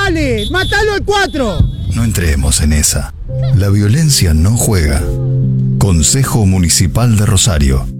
dale! ¡Mátalo al 4! No entremos en esa. La violencia no juega. Consejo Municipal de Rosario.